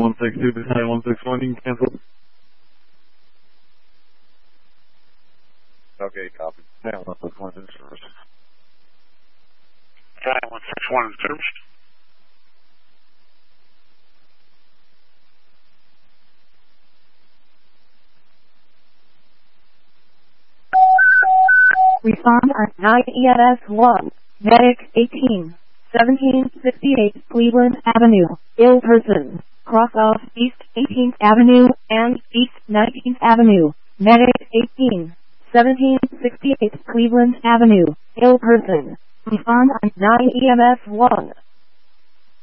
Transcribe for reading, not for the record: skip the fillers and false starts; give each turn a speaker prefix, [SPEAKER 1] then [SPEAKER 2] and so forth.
[SPEAKER 1] 162 to 9161, you can cancel.
[SPEAKER 2] Okay, copy.
[SPEAKER 1] 9161 in service.
[SPEAKER 3] 9161 in service.
[SPEAKER 4] Respond on 9 EMS 1, Medic 18, 1768 Cleveland Avenue, ill person, cross off East 18th Avenue and East 19th Avenue, Medic 18, 1768 Cleveland Avenue, ill person. Respond on 9 EMS 1.